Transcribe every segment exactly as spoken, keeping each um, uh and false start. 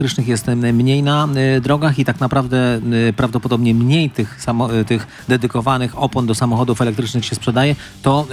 elektrycznych jest mniej na drogach i tak naprawdę prawdopodobnie mniej tych, tych dedykowanych opon do samochodów elektrycznych się sprzedaje, to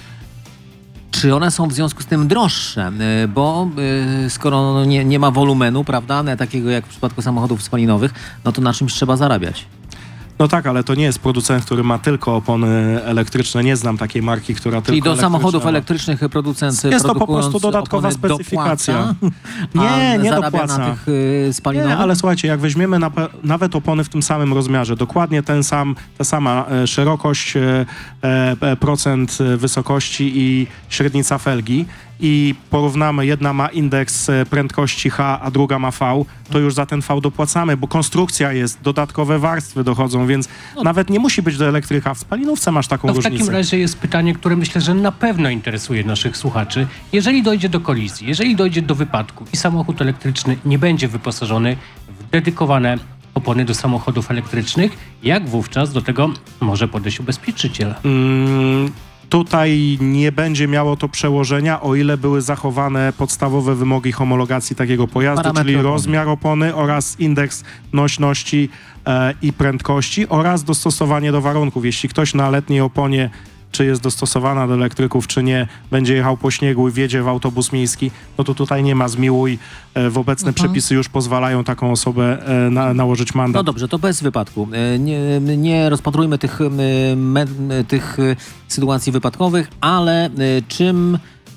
czy one są w związku z tym droższe? Bo skoro nie, nie ma wolumenu, prawda, takiego jak w przypadku samochodów spalinowych, no to na czymś trzeba zarabiać. No tak, ale to nie jest producent, który ma tylko opony elektryczne. Nie znam takiej marki, która Czyli tylko do samochodów ma. elektrycznych producent Jest to po prostu dodatkowa specyfikacja. Dopłaca, nie, nie zarabia dopłaca. na tych y, spalinowych? Nie, ale słuchajcie, jak weźmiemy na, nawet opony w tym samym rozmiarze, dokładnie ten sam, ta sama e, szerokość, e, e, procent wysokości i średnica felgi i porównamy, jedna ma indeks prędkości H, a druga ma V, to już za ten V dopłacamy, bo konstrukcja jest, dodatkowe warstwy dochodzą, więc no, nawet nie musi być do elektryka. W spalinówce masz taką to w różnicę. W takim razie jest pytanie, które myślę, że na pewno interesuje naszych słuchaczy. Jeżeli dojdzie do kolizji, jeżeli dojdzie do wypadku i samochód elektryczny nie będzie wyposażony w dedykowane opony do samochodów elektrycznych, jak wówczas do tego może podejść ubezpieczyciel? Mm. Tutaj nie będzie miało to przełożenia, o ile były zachowane podstawowe wymogi homologacji takiego pojazdu, Parametry czyli opony. rozmiar opony oraz indeks nośności e, i prędkości oraz dostosowanie do warunków. Jeśli ktoś na letniej oponie, czy jest dostosowana do elektryków, czy nie, będzie jechał po śniegu i wjedzie w autobus miejski, no to tutaj nie ma zmiłuj. E, w obecne Mhm. przepisy już pozwalają taką osobę e, na, nałożyć mandat. No dobrze, to bez wypadku. Nie, nie rozpatrujmy tych, me, tych sytuacji wypadkowych, ale czym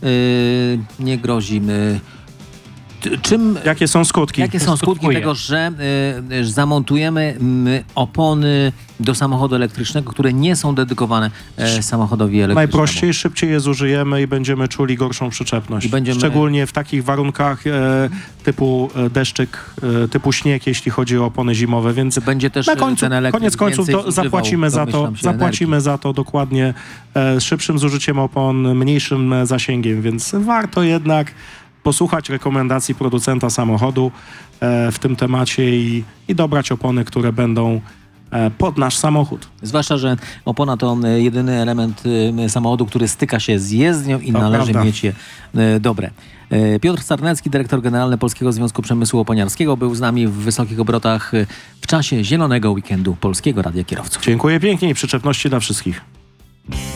nie grozi? Czym, Jakie są skutki? Jakie są skutki skutkuje? tego, że y, zamontujemy y, opony do samochodu elektrycznego, które nie są dedykowane y, samochodowi elektrycznemu? Najprościej, szybciej je zużyjemy i będziemy czuli gorszą przyczepność. I będziemy... Szczególnie w takich warunkach e, typu deszczyk, e, typu śnieg, jeśli chodzi o opony zimowe, więc będzie też na końcu, ten elektryk koniec końców więcej do, zużywał, zapłacimy za to, domyślam się, zapłacimy energii. za to dokładnie e, z szybszym zużyciem opon, mniejszym zasięgiem, więc warto jednak posłuchać rekomendacji producenta samochodu e, w tym temacie i, i dobrać opony, które będą e, pod nasz samochód. Zwłaszcza, że opona to y, jedyny element y, samochodu, który styka się z jezdnią i To należy prawda. mieć je y, dobre. Y, Piotr Sarnecki, dyrektor generalny Polskiego Związku Przemysłu Oponiarskiego, był z nami w Wysokich Obrotach y, w czasie Zielonego Weekendu Polskiego Radia Kierowców. Dziękuję pięknie i przyczepności dla wszystkich.